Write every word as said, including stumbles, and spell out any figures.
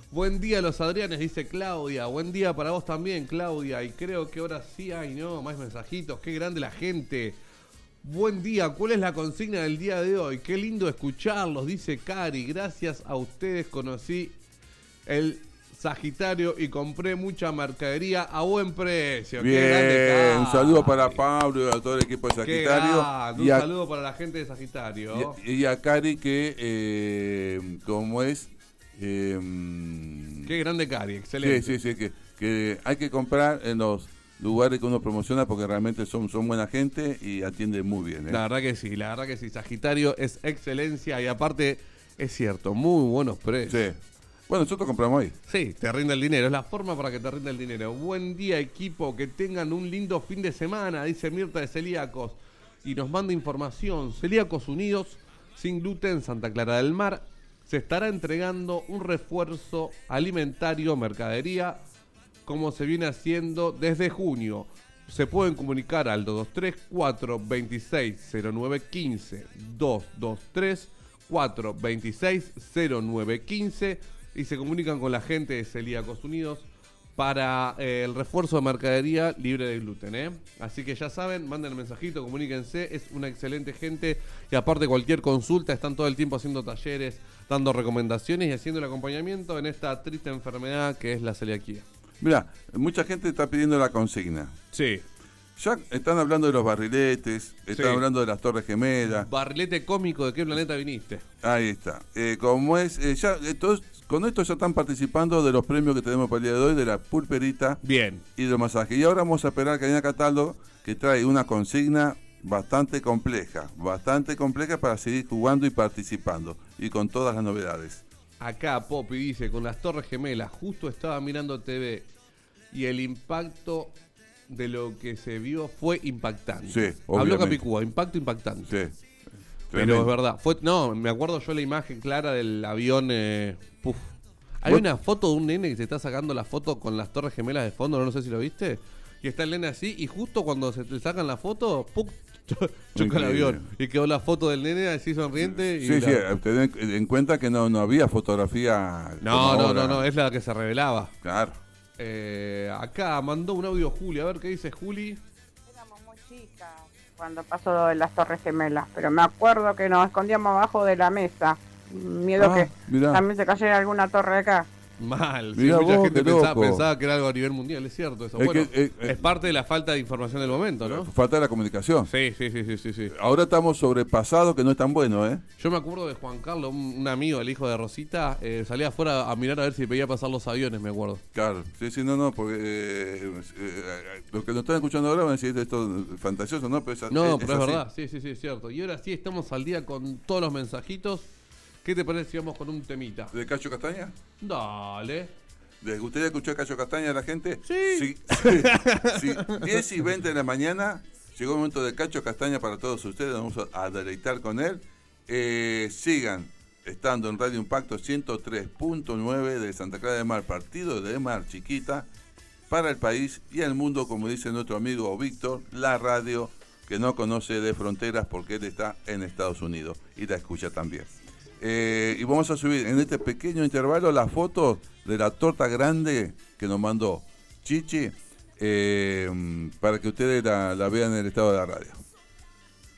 Buen día los Adrianes, dice Claudia. Buen día para vos también, Claudia. Y creo que ahora sí hay, no, más mensajitos. Qué grande la gente. Buen día, ¿cuál es la consigna del día de hoy? Qué lindo escucharlos, dice Cari. Gracias a ustedes conocí el Sagitario y compré mucha mercadería a buen precio. Bien, Qué grande, un saludo para Pablo y a todo el equipo de Sagitario. Grande, y un a, saludo para la gente de Sagitario. Y, y a Cari que, eh, como es... Eh, Qué grande Cari, excelente. Sí, sí, sí, que, que hay que comprar en los lugares que uno promociona porque realmente son, son buena gente y atienden muy bien. ¿eh? La verdad que sí, la verdad que sí. Sagitario es excelencia y aparte es cierto, muy buenos precios. Sí. Bueno, nosotros compramos ahí. Sí, te rinde el dinero, es la forma para que te rinda el dinero. Buen día, equipo, que tengan un lindo fin de semana, dice Mirta de Celíacos. Y nos manda información. Celíacos Unidos, sin gluten, Santa Clara del Mar, se estará entregando un refuerzo alimentario, mercadería, como se viene haciendo desde junio. Se pueden comunicar al dos dos tres, cuatro dos seis, cero nueve uno cinco, dos dos tres, cuatro dos seis, cero nueve uno cinco y se comunican con la gente de Celíacos Unidos para eh, el refuerzo de mercadería libre de gluten, ¿eh? Así que ya saben, manden el mensajito, comuníquense, es una excelente gente y aparte cualquier consulta, están todo el tiempo haciendo talleres, dando recomendaciones y haciendo el acompañamiento en esta triste enfermedad que es la celiaquía. Mira, mucha gente está pidiendo la consigna. Sí. Ya están hablando de los barriletes, están Sí. hablando de las Torres Gemelas. Barrilete cómico, ¿de qué planeta viniste? Ahí está. Eh, como es, eh, ya, eh, todos, con esto ya están participando de los premios que tenemos para el día de hoy, de la pulperita Bien. y del masaje. Y ahora vamos a esperar a Karina Cataldo, que trae una consigna bastante compleja, bastante compleja para seguir jugando y participando, y con todas las novedades. Acá Poppy dice, con las Torres Gemelas, justo estaba mirando T V y el impacto de lo que se vio fue impactante. Sí, Habló obviamente. Capicúa, impacto impactante. Sí. Pero Tremendo. es verdad. Fue, no, me acuerdo yo la imagen clara del avión. Eh, puf. Hay ¿Vos? una foto de un nene que se está sacando la foto con las Torres Gemelas de fondo, no, no sé si lo viste. Y está el nene así, y justo cuando se le sacan la foto, ¡pum! Choca el Increíble. avión. Y quedó la foto del nene así sonriente. Y Sí, la... sí, ten en, en cuenta que no, no había fotografía. No, como no, ahora. no, no, es la que se revelaba. Claro. Eh, acá mandó un audio Juli, a ver qué dice Juli. Éramos muy chicas cuando pasó lo de las Torres Gemelas, pero me acuerdo que nos escondíamos abajo de la mesa. Miedo Ah, que mirá. también se cayera alguna torre de acá. Mal, sí, Mirá mucha vos, gente qué pensaba, loco. pensaba que era algo a nivel mundial, es cierto eso. Es Bueno, que, eh, eh, es parte de la falta de información del momento, ¿no? Falta de la comunicación. Sí, sí, sí, sí, sí, sí. Ahora estamos sobrepasados, que no es tan bueno, ¿eh? Yo me acuerdo de Juan Carlos, un, un amigo, el hijo de Rosita, eh, salía afuera a mirar a ver si veía pasar los aviones, me acuerdo. Claro, sí, sí, no, no, porque eh, eh, eh, los que nos están escuchando ahora van a decir esto es fantasioso, ¿no? Pero es, No, es, pero es, así. verdad, sí, sí, sí, es cierto. Y ahora sí estamos al día con todos los mensajitos. ¿Qué te parece si vamos con un temita? ¿De Cacho Castaña? Dale. ¿Les gustaría escuchar Cacho Castaña a la gente? Sí. Sí, sí, sí. diez y veinte de la mañana, llegó el momento de Cacho Castaña para todos ustedes, vamos a, a deleitar con él. Eh, sigan estando en Radio Impacto ciento tres punto nueve de Santa Clara del Mar, partido de Mar Chiquita, para el país y el mundo, como dice nuestro amigo Víctor, la radio que no conoce de fronteras porque él está en Estados Unidos y la escucha también. Eh, y vamos a subir en este pequeño intervalo las fotos de la torta grande que nos mandó Chichi, eh, para que ustedes la, la vean en el estado de la radio.